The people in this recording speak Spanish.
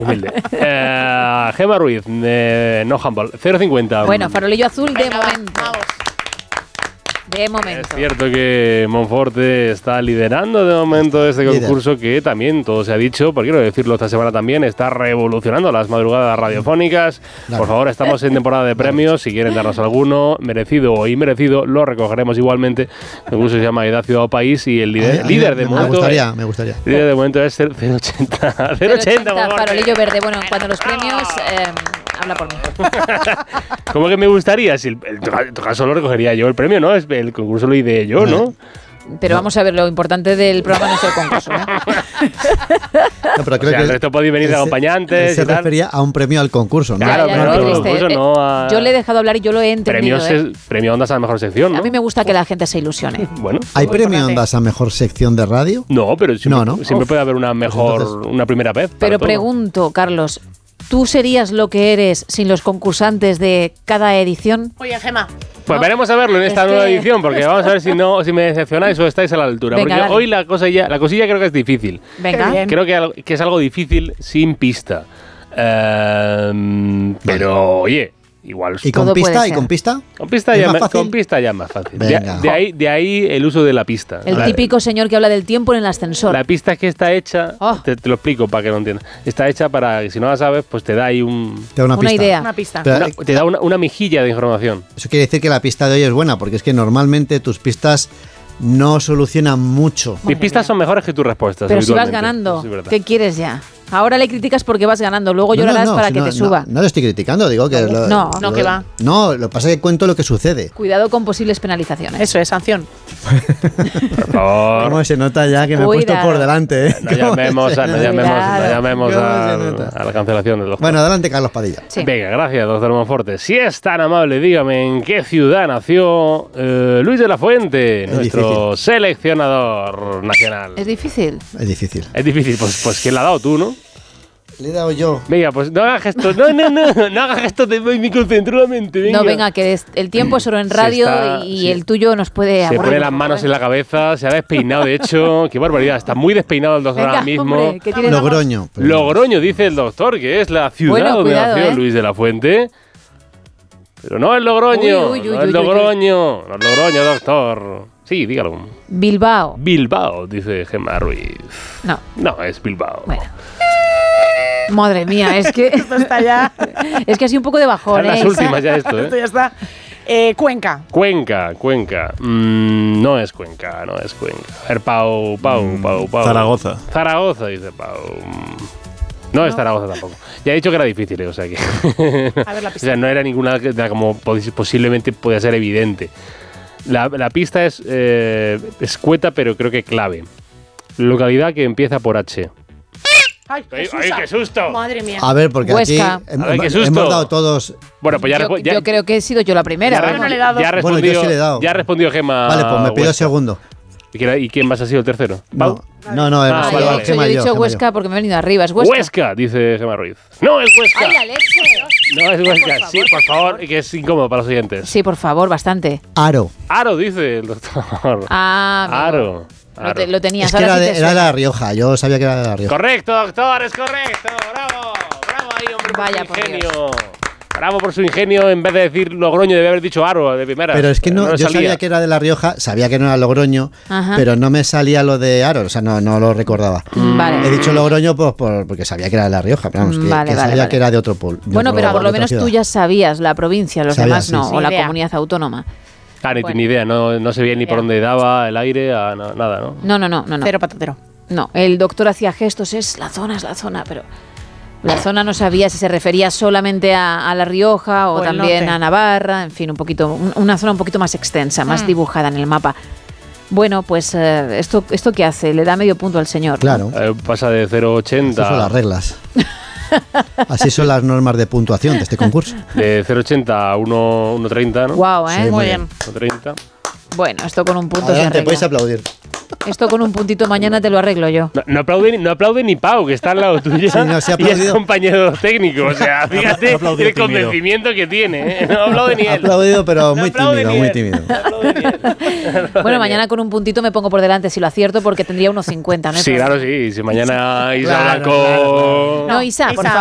Humilde. Gemma Ruiz, no handball, 0,50. Bueno, farolillo azul de momento. Vamos. De momento. Es cierto que Monforte está liderando de momento este concurso que también, todo se ha dicho, por quiero decirlo esta semana también, está revolucionando las madrugadas radiofónicas. Por favor, estamos en temporada de premios. Si quieren darnos alguno, merecido o inmerecido, lo recogeremos igualmente. El concurso se llama Edad, Ciudad o País y el líder de momento... Me gustaría. El líder de momento es 0,80. 0,80, farolillo verde. Bueno, en cuanto a los premios... habla por mí. ¿Cómo que me gustaría? Si en tu caso lo recogería yo el premio, ¿no? El concurso lo ideé yo, ¿no? Pero vamos a ver, lo importante del programa no es el concurso, ¿no? No, pero creo que el resto podéis venir de acompañantes. Se refería a un premio al concurso, ¿no? Claro, no a... Yo le he dejado hablar y yo lo he entendido. Premio Ondas a la mejor sección, ¿no? A mí me gusta que la gente se ilusione. Bueno. ¿Hay premio Ondas a mejor sección de radio? No, pero siempre puede haber una mejor, una primera vez. Pero pregunto, Carlos, ¿tú serías lo que eres sin los concursantes de cada edición? Oye, Gemma. Pues veremos a verlo en esta nueva edición, porque vamos a ver si me decepcionáis o estáis a la altura. Venga, porque dale. hoy la cosilla creo que es difícil. Venga. Creo que es algo difícil sin pista. Pero, oye, igual... ¿Y con pista? ¿Y con pista? Con pista ya es más fácil. De ahí el uso de la pista. El típico señor que habla del tiempo en el ascensor. La pista que está hecha, te lo explico para que lo entiendas. Está hecha para que si no la sabes, pues te da ahí una idea. Una pista. Te da una mejilla de información. Eso quiere decir que la pista de hoy es buena, porque es que normalmente tus pistas no solucionan mucho. Mis pistas son mejores que tus respuestas. Pero si vas ganando, ¿qué quieres ya? Ahora le criticas porque vas ganando, luego llorarás para que te suba. No le estoy criticando, digo que... que va. No, lo que pasa es que cuento lo que sucede. Cuidado con posibles penalizaciones. Eso es, sanción. Por favor. ¿Cómo se nota ya que me he puesto por delante? ¿Eh? No llamemos a la cancelación de los... Bueno, adelante, Carlos Padilla. Sí. Venga, gracias, doctor Monforte. Si es tan amable, dígame en qué ciudad nació Luis de la Fuente, nuestro seleccionador nacional. ¿Es difícil? Es difícil. Es difícil, pues ¿quién la ha dado tú, no? Le he dado yo. Venga, pues no hagas gestos. No hagas gestos, me concentro la mente. Venga. No, venga, que el tiempo es solo en radio y el tuyo nos puede aburrir. Se pone las manos en la cabeza, se ha despeinado, de hecho. Qué barbaridad, está muy despeinado el doctor ahora mismo. Hombre, Logroño. Logroño, dice el doctor, que es la ciudad donde nació Luis de la Fuente. Pero no es Logroño. No es Logroño, doctor. Sí, dígalo. Bilbao, dice Gemma Ruiz. No, es Bilbao. Bueno. Madre mía, es que esto está ya. Es que ha sido un poco de bajón. Las últimas ya esto, Esto ya está. Cuenca. No es Cuenca. A ver, Pau. Zaragoza, dice Pau. No es Zaragoza tampoco. Ya he dicho que era difícil, o sea que... A ver la pista. O sea, no era ninguna como posiblemente podía ser evidente. La pista es escueta, pero creo que clave. Localidad que empieza por H. ¡Ay, qué susto! Madre mía. A ver, porque Huesca. aquí hemos dado todos... Bueno, pues yo creo que he sido yo la primera. Ya ha respondido Gemma. Vale, pues me pido el segundo. ¿Y quién más ha sido el tercero? ¿Pau? No, yo he dicho Huesca porque me he venido arriba. Es Huesca. Huesca, dice Gemma Ruiz. ¡No es Huesca! ¡Ay, la leche! No es Huesca. Sí, por favor, que es incómodo para los oyentes. Sí, por favor, bastante. Aro, dice el doctor. Aro. Lo tenías. Es que era de La Rioja, yo sabía que era de La Rioja. Correcto, doctor, es correcto. Bravo ahí, hombre, Vaya, por su ingenio. Bravo por su ingenio, en vez de decir Logroño debe haber dicho Aro de primera. Pero es que yo sabía que era de La Rioja, sabía que no era Logroño, pero no me salía lo de Aro, o sea, no lo recordaba. Vale. He dicho Logroño pues, porque sabía que era de La Rioja, pero vamos, que sabía que era de otro pueblo. Bueno, pero por lo menos tú ya sabías la provincia, los demás no, sí. o la comunidad autónoma. Ni idea, no se veía ni por dónde daba el aire, nada, ¿no? No. Cero patatero. No, el doctor hacía gestos, es la zona, pero la zona no sabía si se refería solamente a La Rioja o también a Navarra, en fin, una zona un poquito más extensa, más dibujada en el mapa. Bueno, pues ¿esto qué hace? Le da medio punto al señor. Claro. Pasa de 0,80. Esas son las reglas. Así son las normas de puntuación de este concurso. De 0,80 a 1,30, ¿no? Guau, Sí, muy bien. 1,30. Bueno, esto con un punto Adelante, se arregla. podéis aplaudir. Esto con un puntito mañana te lo arreglo yo. No aplaude ni Pau, que está al lado tuyo. Sí, no, se ha y es compañero técnico. O sea, fíjate el convencimiento que tiene. No aplaude ni él. Ha aplaudido, pero muy tímido, muy tímido. Bueno, mañana con un puntito me pongo por delante si lo acierto porque tendría unos 50, ¿no? Sí, claro, sí. Si mañana Isa Blanco... No, Isa, por favor.